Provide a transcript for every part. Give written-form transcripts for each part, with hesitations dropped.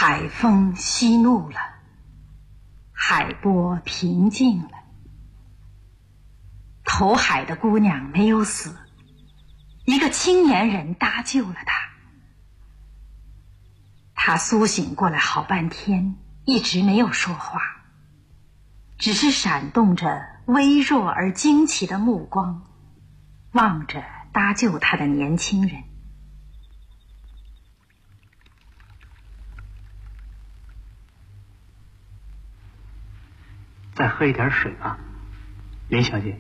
海风息怒了，海波平静了。投海的姑娘没有死，一个青年人搭救了她。她苏醒过来好半天，一直没有说话，只是闪动着微弱而惊奇的目光，望着搭救她的年轻人。 再喝一点水吧，林小姐。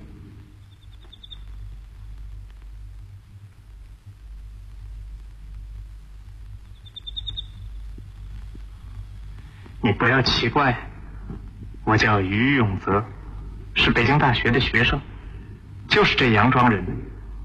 你不要奇怪，我叫于永泽，是北京大学的学生，就是这杨庄人。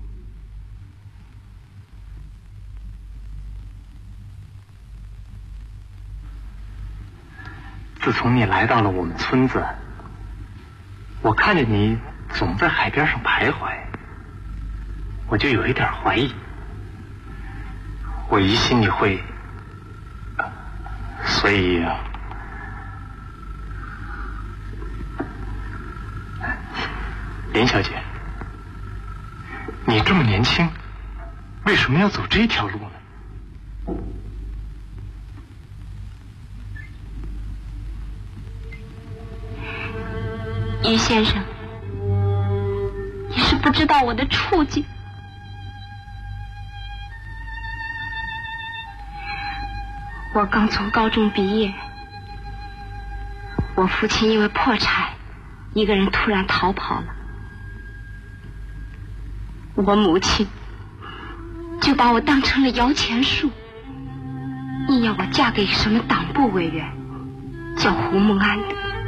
自从你来到了我们村子，我看见你总在海边上徘徊，我就有一点怀疑，我疑心你会，所以林小姐，你这么年轻，为什么要走这条路呢？ 于先生，你是不知道我的处境。我刚从高中毕业，我父亲因为破产，一个人突然逃跑了，我母亲就把我当成了摇钱树，硬要我嫁给什么党部委员，叫胡梦安的。